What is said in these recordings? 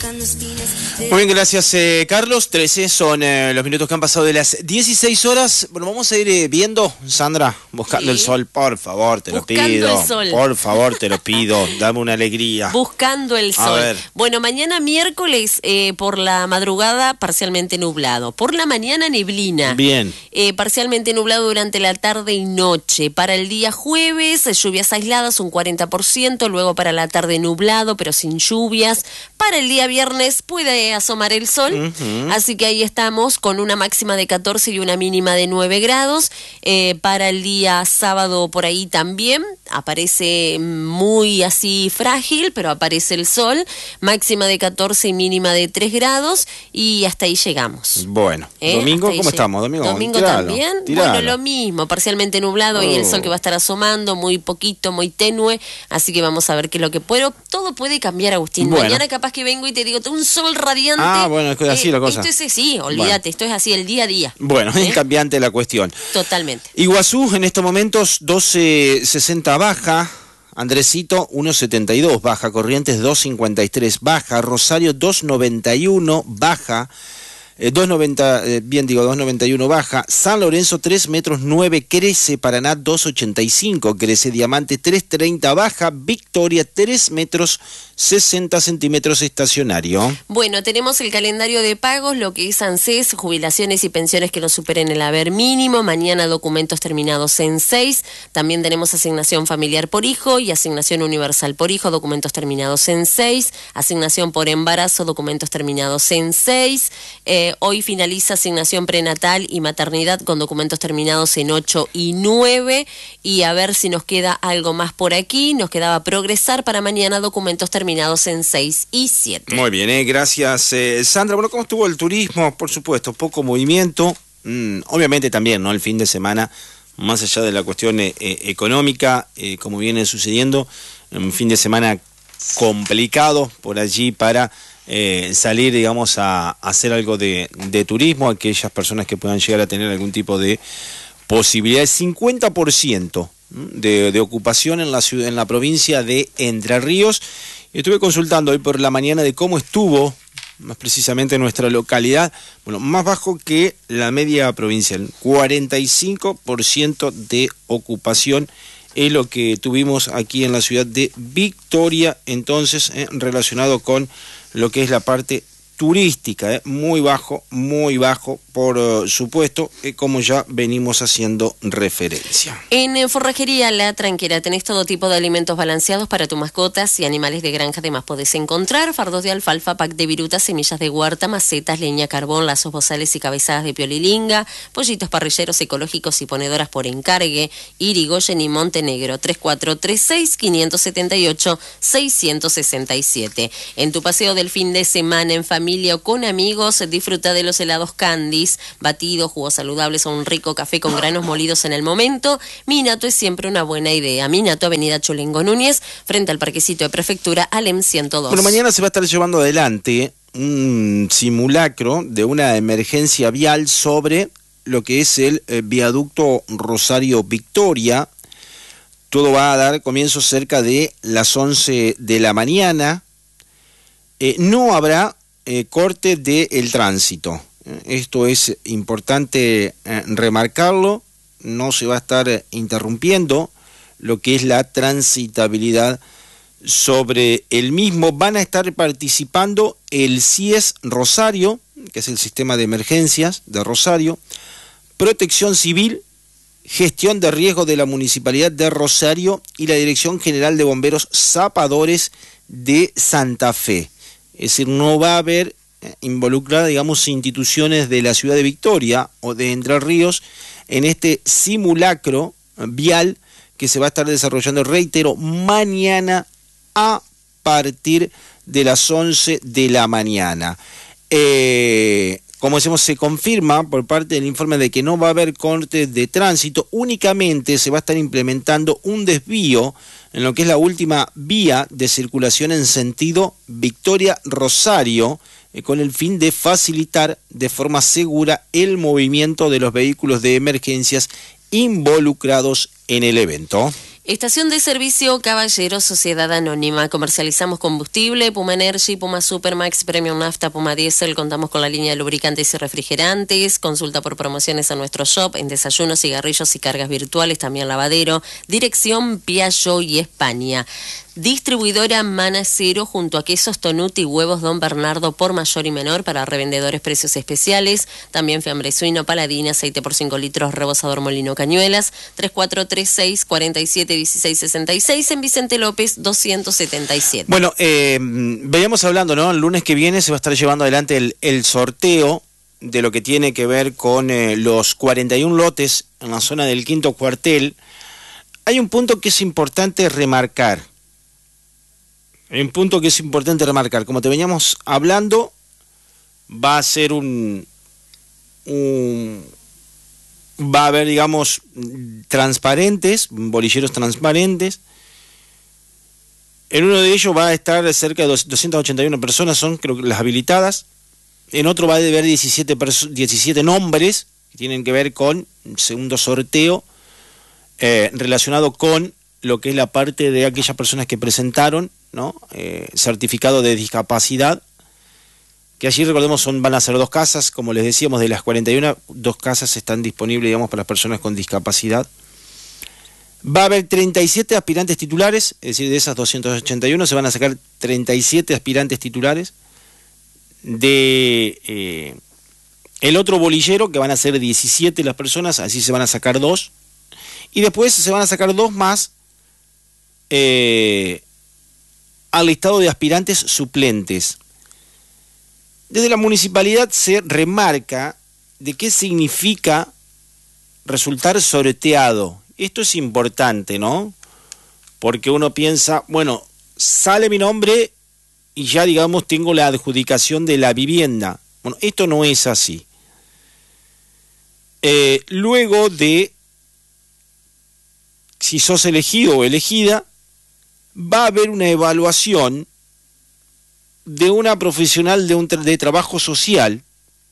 Muy bien, gracias Carlos. 13 son los minutos que han pasado de las 16 horas. Bueno, vamos a ir viendo, Sandra, buscando el sol, por favor, te lo pido. Por favor, te lo pido, dame una alegría. Buscando el sol. Bueno, mañana miércoles por la madrugada parcialmente nublado. Por la mañana neblina. Bien. Parcialmente nublado durante la tarde y noche. Para el día jueves, lluvias aisladas, un 40%. Luego para la tarde nublado, pero sin lluvias. Para el día viernes puede asomar el sol, así que ahí estamos con una máxima de 14 y una mínima de 9 grados. Para el día sábado por ahí también aparece muy así frágil, pero aparece el sol, máxima de 14 y mínima de 3 grados y hasta ahí llegamos. Bueno, domingo, ¿cómo estamos? Domingo también, bueno, lo mismo, parcialmente nublado y el sol que va a estar asomando, muy poquito, muy tenue, así que vamos a ver qué es lo que puedo. Todo puede cambiar, Agustín. Bueno. Mañana capaz que vengo y te digo, un sol radiante. Ah, bueno, es que así la cosa. Esto es así, olvídate, esto es así el día a día. Bueno, es cambiante la cuestión. Totalmente. Iguazú en estos momentos 12.60 baja, Andresito 1.72 baja, Corrientes 2.53 baja, Rosario 2.91 baja, 2.91 baja, San Lorenzo 3 metros 9 crece, Paraná 2.85 crece, Diamante 3.30 baja, Victoria 3 metros 60 centímetros estacionario. Bueno, tenemos el calendario de pagos, lo que es ANSES, jubilaciones y pensiones que no superen el haber mínimo, mañana documentos terminados en 6, también tenemos asignación familiar por hijo y asignación universal por hijo, documentos terminados en 6, asignación por embarazo, documentos terminados en 6, hoy finaliza asignación prenatal y maternidad con documentos terminados en 8 y 9, y a ver si nos queda algo más por aquí, nos quedaba progresar para mañana, documentos terminados en 6 y 7. Muy bien, gracias Sandra. Bueno, ¿cómo estuvo el turismo? Por supuesto, poco movimiento, obviamente también, ¿no? El fin de semana, más allá de la cuestión económica, como viene sucediendo, un fin de semana complicado por allí para salir, digamos, a hacer algo de turismo, aquellas personas que puedan llegar a tener algún tipo de posibilidad. 50% de ocupación en la ciudad, en la provincia de Entre Ríos. Estuve consultando hoy por la mañana de cómo estuvo, más precisamente en nuestra localidad, bueno, más bajo que la media provincial, 45% de ocupación es lo que tuvimos aquí en la ciudad de Victoria, entonces, relacionado con lo que es la parte turística, muy bajo, por supuesto, como ya venimos haciendo referencia. En Forrajería La Tranquera tenés todo tipo de alimentos balanceados para tus mascotas y animales de granja. Además podés encontrar fardos de alfalfa, pack de virutas, semillas de huerta, macetas, leña, carbón, lazos bozales y cabezadas de piolilinga, pollitos parrilleros ecológicos y ponedoras por encargue. Irigoyen y Montenegro, 3436-578-667. En tu paseo del fin de semana en familia o con amigos, disfruta de los helados Candies, batidos, jugos saludables o un rico café con granos molidos en el momento. Minato es siempre una buena idea. Minato, Avenida Cholengo Núñez, frente al parquecito de Prefectura, Alem 102. Bueno, mañana se va a estar llevando adelante un simulacro de una emergencia vial sobre lo que es el viaducto Rosario Victoria. Todo va a dar comienzo cerca de las 11 de la mañana. No habrá corte del tránsito. Esto es importante remarcarlo. No se va a estar interrumpiendo lo que es la transitabilidad sobre el mismo. Van a estar participando el CIES Rosario, que es el sistema de emergencias de Rosario, Protección Civil, Gestión de Riesgo de la Municipalidad de Rosario y la Dirección General de Bomberos Zapadores de Santa Fe. Es decir, no va a haber involucrada, digamos, instituciones de la ciudad de Victoria o de Entre Ríos en este simulacro vial que se va a estar desarrollando, reitero, mañana a partir de las 11 de la mañana. Como decimos, se confirma por parte del informe de que no va a haber cortes de tránsito, únicamente se va a estar implementando un desvío en lo que es la última vía de circulación en sentido Victoria-Rosario, con el fin de facilitar de forma segura el movimiento de los vehículos de emergencias involucrados en el evento. Estación de servicio Caballero Sociedad Anónima. Comercializamos combustible, Puma Energy, Puma Supermax, Premium Nafta, Puma Diesel. Contamos con la línea de lubricantes y refrigerantes. Consulta por promociones a nuestro shop en desayunos, cigarrillos y cargas virtuales, también lavadero. Dirección Piaggio y España. Distribuidora Manacero junto a quesos Tonuti y huevos Don Bernardo por mayor y menor para revendedores, precios especiales. También fiambre suino, paladina, aceite por 5 litros, rebosador molino cañuelas. 3436-471666 en Vicente López 277. Bueno, veníamos hablando, ¿no? El lunes que viene se va a estar llevando adelante el sorteo de lo que tiene que ver con los 41 lotes en la zona del Quinto Cuartel. Hay un punto que es importante remarcar. Como te veníamos hablando, va a ser va a haber, digamos, bolilleros transparentes. En uno de ellos va a estar cerca de 281 personas, son creo que las habilitadas. En otro va a haber 17 nombres que tienen que ver con un segundo sorteo relacionado con lo que es la parte de aquellas personas que presentaron, ¿no? Certificado de discapacidad, que allí, recordemos, van a ser 2 casas, como les decíamos, de las 41, 2 casas están disponibles, digamos, para las personas con discapacidad. Va a haber 37 aspirantes titulares, es decir, de esas 281 se van a sacar 37 aspirantes titulares. De el otro bolillero, que van a ser 17 las personas, así se van a sacar 2. Y después se van a sacar 2 más al listado de aspirantes suplentes. Desde la municipalidad se remarca de qué significa resultar sorteado. Esto es importante, ¿no? Porque uno piensa, bueno, sale mi nombre y ya, digamos, tengo la adjudicación de la vivienda. Bueno, esto no es así. Luego de, si sos elegido o elegida, va a haber una evaluación de una profesional de trabajo social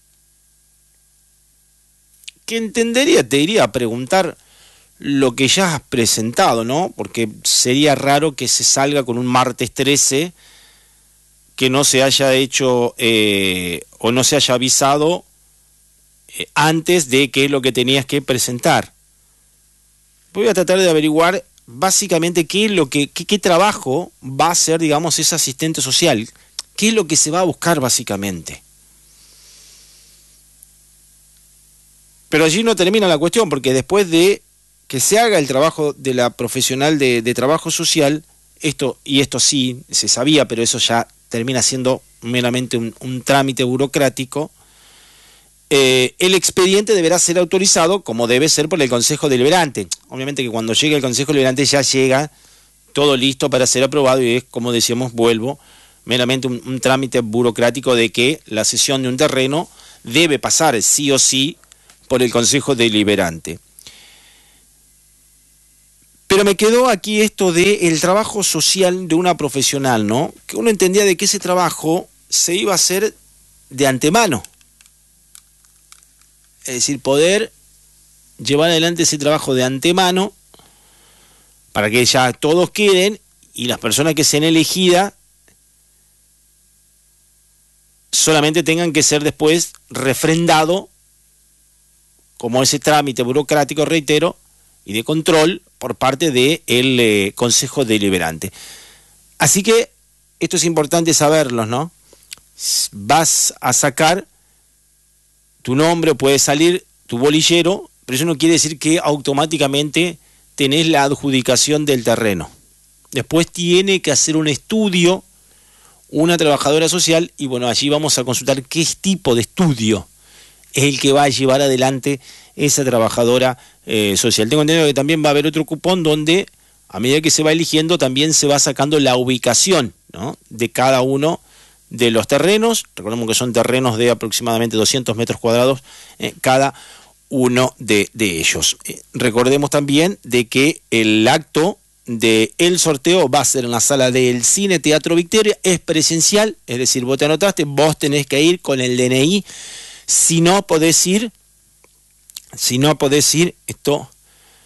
que te iría a preguntar lo que ya has presentado, ¿no? Porque sería raro que se salga con un martes 13 que no se haya hecho o no se haya avisado antes de qué es lo que tenías que presentar. Voy a tratar de averiguar básicamente qué trabajo va a hacer, digamos, ese asistente social, qué es lo que se va a buscar básicamente. Pero allí no termina la cuestión, porque después de que se haga el trabajo de la profesional de trabajo social, esto sí se sabía, pero eso ya termina siendo meramente un trámite burocrático, el expediente deberá ser autorizado como debe ser por el Consejo Deliberante. Obviamente que cuando llegue el Consejo Deliberante ya llega todo listo para ser aprobado y es, como decíamos, meramente un trámite burocrático de que la cesión de un terreno debe pasar sí o sí por el Consejo Deliberante. Pero me quedó aquí esto de el trabajo social de una profesional, ¿no? Que uno entendía de que ese trabajo se iba a hacer de antemano. Es decir, poder llevar adelante ese trabajo de antemano para que ya todos queden y las personas que sean elegidas solamente tengan que ser después refrendado como ese trámite burocrático, reitero, y de control por parte del Consejo Deliberante. Así que esto es importante saberlo, ¿no? Vas a sacar tu nombre, puede salir tu bolillero, pero eso no quiere decir que automáticamente tenés la adjudicación del terreno. Después tiene que hacer un estudio una trabajadora social y bueno, allí vamos a consultar qué tipo de estudio es el que va a llevar adelante esa trabajadora social. Tengo entendido que también va a haber otro cupón donde a medida que se va eligiendo también se va sacando la ubicación, ¿no?, de cada uno de los terrenos. Recordemos que son terrenos de aproximadamente 200 metros cuadrados cada uno de ellos. Recordemos también de que el acto del sorteo va a ser en la sala del Cine Teatro Victoria, es presencial, es decir, vos te anotaste, vos tenés que ir con el DNI, si no podés ir, esto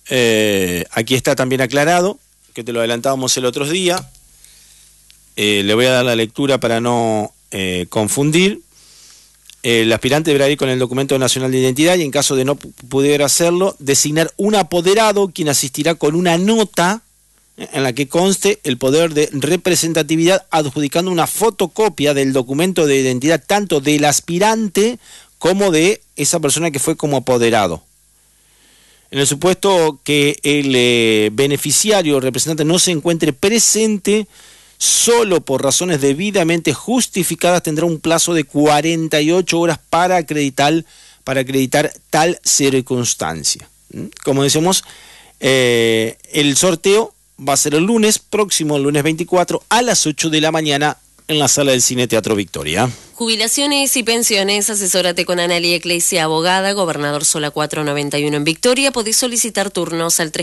Aquí está también aclarado, que te lo adelantábamos el otro día. Le voy a dar la lectura para no confundir. El aspirante deberá ir con el documento nacional de identidad y en caso de no poder hacerlo, designar un apoderado quien asistirá con una nota en la que conste el poder de representatividad adjudicando una fotocopia del documento de identidad tanto del aspirante como de esa persona que fue como apoderado. En el supuesto que el beneficiario o representante no se encuentre presente, solo por razones debidamente justificadas tendrá un plazo de 48 horas para acreditar tal circunstancia. Como decimos, el sorteo va a ser el lunes próximo, el lunes 24, a las 8 de la mañana en la sala del Cine Teatro Victoria. Jubilaciones y pensiones, asesórate con Analia Iglesia, abogada, Gobernador Sola 491 en Victoria. Podés solicitar turnos al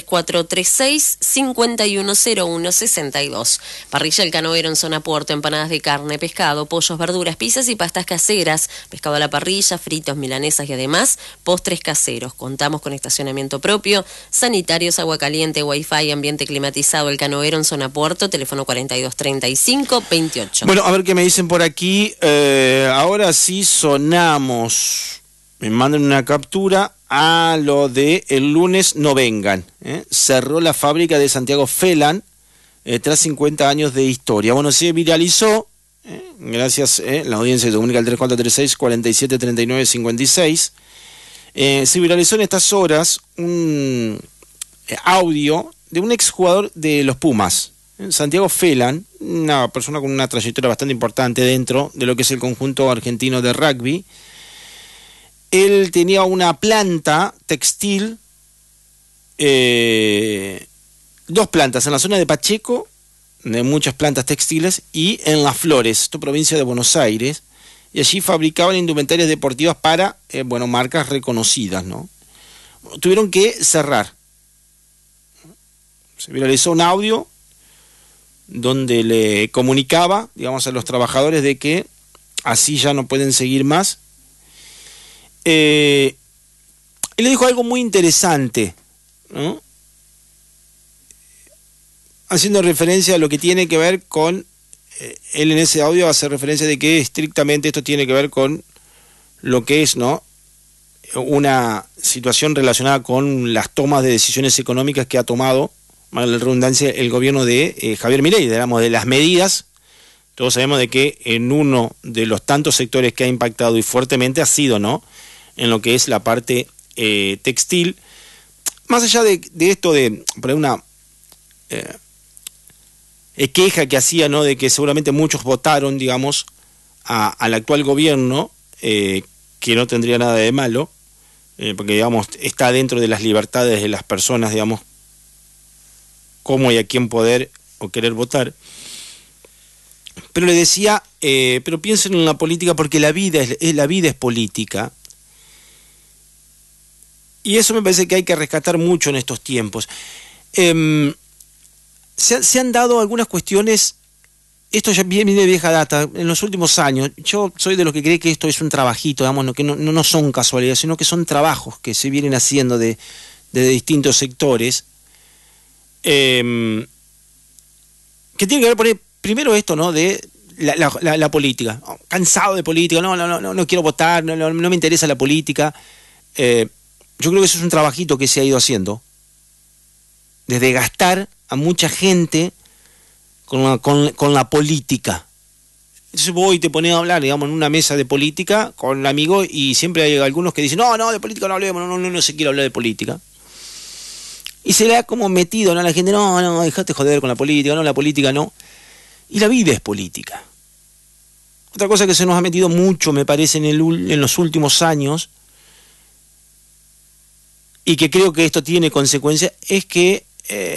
3436-510162. Parrilla El Canoero en zona Puerto, empanadas de carne, pescado, pollos, verduras, pizzas y pastas caseras, pescado a la parrilla, fritos, milanesas y además postres caseros. Contamos con estacionamiento propio, sanitarios, agua caliente, wifi, ambiente climatizado. El Canoero en zona Puerto, teléfono 4235-28. Bueno, a ver qué me dicen por aquí. Ahora sí sonamos, me mandan una captura a lo de el lunes no vengan. Cerró la fábrica de Santiago Felan tras 50 años de historia. Bueno, se viralizó, gracias la audiencia se comunica al 3436-473956. Se viralizó en estas horas un audio de un exjugador de los Pumas, Santiago Felan, una persona con una trayectoria bastante importante dentro de lo que es el conjunto argentino de rugby. Él tenía una planta textil, 2 plantas en la zona de Pacheco, de muchas plantas textiles, y en Las Flores, esto provincia de Buenos Aires, y allí fabricaban indumentarias deportivas para, marcas reconocidas, ¿no? Tuvieron que cerrar. Se viralizó un audio donde le comunicaba, digamos, a los trabajadores de que así ya no pueden seguir más. Él le dijo algo muy interesante, ¿no? Haciendo referencia a lo que tiene que ver con, él en ese audio hace referencia de que estrictamente esto tiene que ver con lo que es, ¿no?, una situación relacionada con las tomas de decisiones económicas que ha tomado, para la redundancia, el gobierno de Javier Milei, digamos, de las medidas. Todos sabemos de que en uno de los tantos sectores que ha impactado y fuertemente ha sido, ¿no?, en lo que es la parte textil. Más allá de esto de poner una queja que hacía, ¿no?, de que seguramente muchos votaron, digamos, al actual gobierno, que no tendría nada de malo, porque, digamos, está dentro de las libertades de las personas, digamos, cómo y a quién poder o querer votar. Pero le decía, pero piensen en la política porque la vida es política. Y eso me parece que hay que rescatar mucho en estos tiempos. Se han dado algunas cuestiones, esto ya viene de vieja data, en los últimos años. Yo soy de los que cree que esto es un trabajito, digamos, que no son casualidades, sino que son trabajos que se vienen haciendo de distintos sectores. Que tiene que ver primero esto, ¿no?, de la política. Cansado de política, no quiero votar, no me interesa la política. Yo creo que eso es un trabajito que se ha ido haciendo, desde gastar a mucha gente con la política. Entonces voy y te pones a hablar, digamos, en una mesa de política con un amigo y siempre hay algunos que dicen, no, de política no hablemos, no se quiere hablar de política. Y se le ha como metido, ¿no?, a la gente, no, dejate joder con la política, la política no. Y la vida es política. Otra cosa que se nos ha metido mucho, me parece, en los últimos años, y que creo que esto tiene consecuencias, es que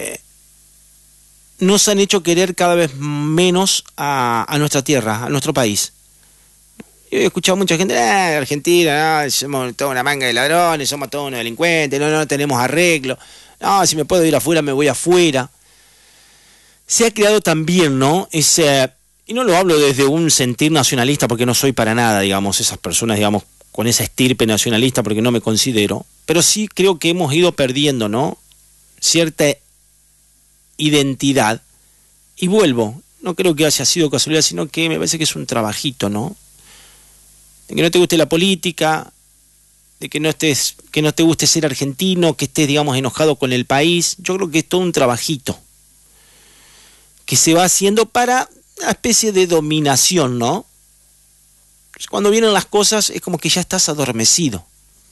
nos han hecho querer cada vez menos a nuestra tierra, a nuestro país. Yo he escuchado a mucha gente, Argentina, somos toda una manga de ladrones, somos todos unos delincuentes, no tenemos arreglo. No, si me puedo ir afuera, me voy afuera. Se ha creado también, ¿no?, y no lo hablo desde un sentir nacionalista, porque no soy para nada, digamos, esas personas, digamos, con esa estirpe nacionalista, porque no me considero, pero sí creo que hemos ido perdiendo, ¿no?, cierta identidad. Y vuelvo, no creo que haya sido casualidad, sino que me parece que es un trabajito, ¿no? De que no te guste la política, de que no te guste ser argentino, que estés, digamos, enojado con el país. Yo creo que es todo un trabajito que se va haciendo para una especie de dominación, ¿no? Cuando vienen las cosas es como que ya estás adormecido.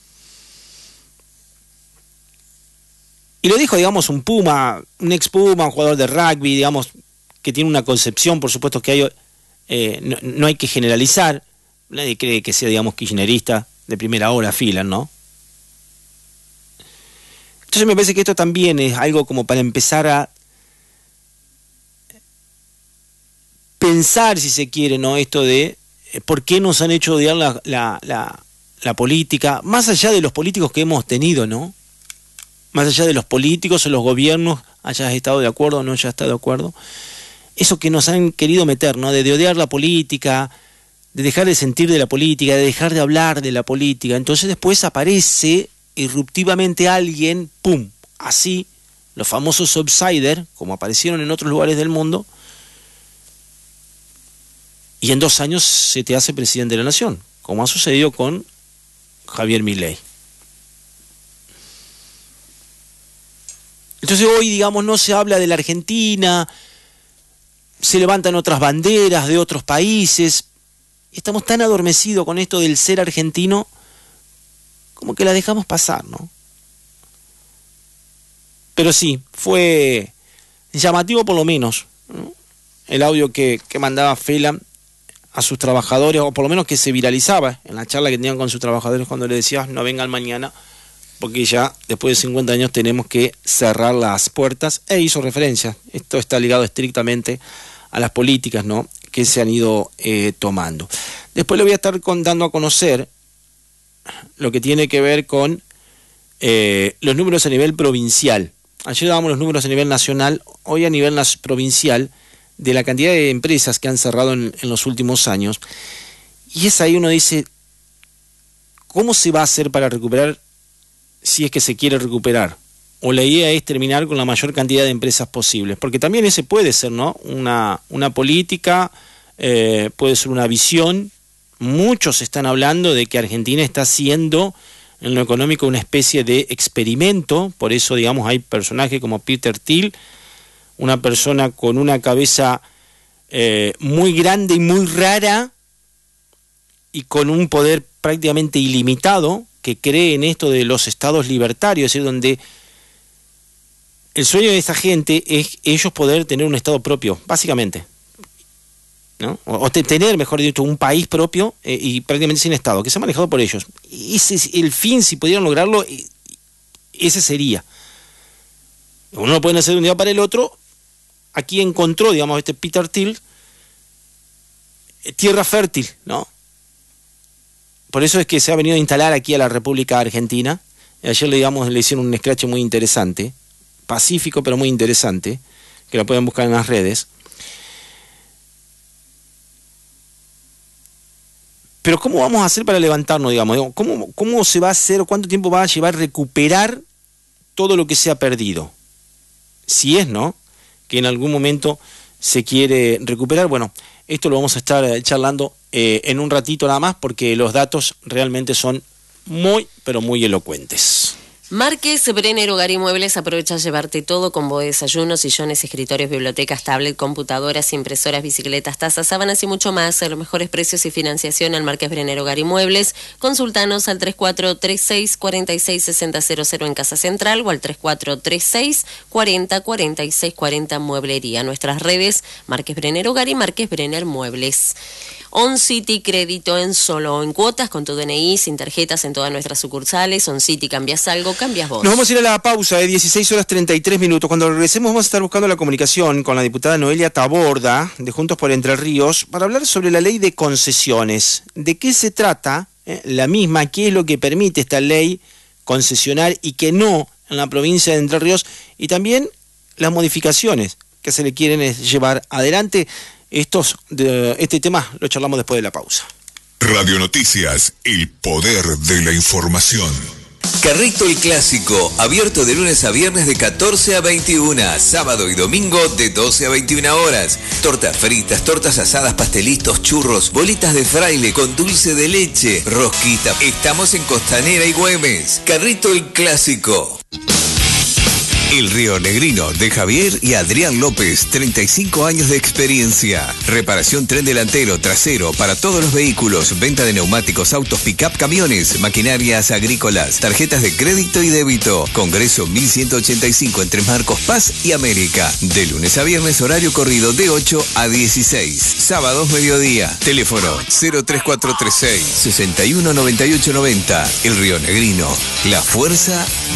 Y lo dijo, digamos, un Puma, un ex Puma, un jugador de rugby, digamos, que tiene una concepción, por supuesto que no hay que generalizar. Nadie cree que sea, digamos, kirchnerista de primera hora fila, ¿no? Entonces me parece que esto también es algo como para empezar a pensar, si se quiere, ¿no? Esto de por qué nos han hecho odiar la política, más allá de los políticos que hemos tenido, ¿no? Más allá de los políticos o los gobiernos, hayas estado de acuerdo o no hayas estado de acuerdo. Eso que nos han querido meter, ¿no? De odiar la política, de dejar de sentir de la política, de dejar de hablar de la política. Entonces después aparece irruptivamente alguien, ¡pum!, así, los famosos outsiders, como aparecieron en otros lugares del mundo, y en 2 años se te hace presidente de la nación, como ha sucedido con Javier Milei. Entonces hoy, digamos, no se habla de la Argentina, se levantan otras banderas de otros países. Estamos tan adormecidos con esto del ser argentino, como que la dejamos pasar, ¿no? Pero sí, fue llamativo por lo menos, ¿no? El audio que mandaba Fela a sus trabajadores, o por lo menos que se viralizaba en la charla que tenían con sus trabajadores cuando le decías no vengan mañana, porque ya después de 50 años tenemos que cerrar las puertas, e hizo referencia, esto está ligado estrictamente a las políticas, ¿no?, que se han ido tomando. Después le voy a estar dando a conocer lo que tiene que ver con los números a nivel provincial. Ayer dábamos los números a nivel nacional, hoy a nivel provincial, de la cantidad de empresas que han cerrado en los últimos años. Y es ahí uno dice, ¿cómo se va a hacer para recuperar si es que se quiere recuperar? O la idea es terminar con la mayor cantidad de empresas posibles, porque también ese puede ser, ¿no?, una política, puede ser una visión. Muchos están hablando de que Argentina está haciendo en lo económico una especie de experimento, por eso, digamos, hay personajes como Peter Thiel, una persona con una cabeza muy grande y muy rara y con un poder prácticamente ilimitado, que cree en esto de los estados libertarios, es decir, donde el sueño de esa gente es ellos poder tener un estado propio, básicamente, ¿no? O tener, mejor dicho, un país propio y prácticamente sin estado, que sea manejado por ellos. Ese es el fin, si pudieran lograrlo, ese sería. Uno lo pueden hacer de un día para el otro. Aquí encontró, digamos, Peter Thiel, tierra fértil, ¿no? Por eso es que se ha venido a instalar aquí a la República Argentina. Ayer, digamos, le hicieron un escrache muy interesante, pacífico pero muy interesante, que lo pueden buscar en las redes. Pero ¿cómo vamos a hacer para levantarnos, digamos? ¿Cómo se va a hacer o cuánto tiempo va a llevar recuperar todo lo que se ha perdido? Si es, ¿no?, que en algún momento se quiere recuperar. Bueno, esto lo vamos a estar charlando en un ratito nada más, porque los datos realmente son muy, pero muy elocuentes. Márquez, Brenner Hogar y Muebles aprovecha a llevarte todo: combo de desayunos, sillones, escritorios, bibliotecas, tablet, computadoras, impresoras, bicicletas, tazas, sábanas y mucho más. A los mejores precios y financiación al Márquez, Brenner Hogar y Muebles. Consultanos al 3436-466000 en Casa Central o al 3436-404640 Mueblería. Nuestras redes: Márquez Brenner Hogar y Márquez Brenner Muebles. On City Crédito en solo en cuotas con tu DNI, sin tarjetas en todas nuestras sucursales. On City, cambias algo, cambias vos. Nos vamos a ir a la pausa de 16:33. Cuando regresemos vamos a estar buscando la comunicación con la diputada Noelia Taborda de Juntos por Entre Ríos para hablar sobre la ley de concesiones. ¿De qué se trata la misma? ¿Qué es lo que permite esta ley concesionar y que no en la provincia de Entre Ríos? Y también las modificaciones que se le quieren llevar adelante. Este tema lo charlamos después de la pausa. Radio Noticias, el poder de la información. Carrito el Clásico, abierto de lunes a viernes de 14 a 21, sábado y domingo de 12 a 21 horas. Tortas fritas, tortas asadas, pastelitos, churros, bolitas de fraile con dulce de leche, rosquita. Estamos en Costanera y Güemes. Carrito el Clásico. El Río Negrino de Javier y Adrián López, 35 años de experiencia. Reparación tren delantero, trasero para todos los vehículos, venta de neumáticos, autos, pick-up, camiones, maquinarias agrícolas, tarjetas de crédito y débito. Congreso 1185 entre Marcos Paz y América. De lunes a viernes, horario corrido de 8 a 16. Sábados mediodía. Teléfono 03436 619890. El Río Negrino, la fuerza